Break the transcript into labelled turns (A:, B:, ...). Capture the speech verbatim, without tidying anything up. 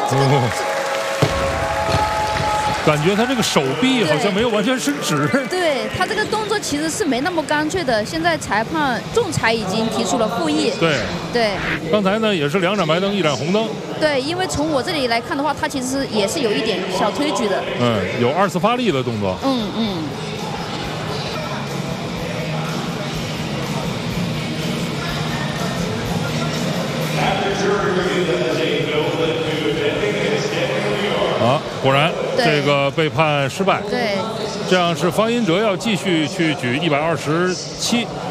A: 这个、
B: 嗯感觉他这个手臂好像没有完全伸直。
A: 对他这个动作其实是没那么干脆的。现在裁判仲裁已经提出了复议。
B: 对
A: 对。
B: 刚才呢也是两盏白灯，一盏红灯。
A: 对，因为从我这里来看的话，他其实也是有一点小推举的。
B: 嗯，有二次发力的动作。
A: 嗯嗯。
B: 啊，果然这个被判失败。
A: 对，
B: 这样是方荫哲要继续去举一百二十七。